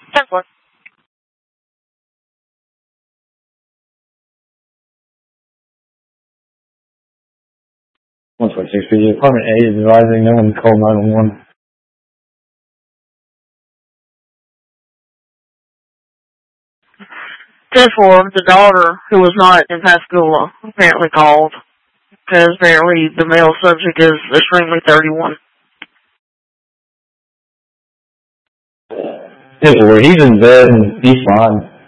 10-4. One 46 PG. Department A is advising no one call 911. 10-4, the daughter, who was not in Pascagoula, apparently called, because apparently the male subject is extremely 31. 10-4, he's in bed and he's fine.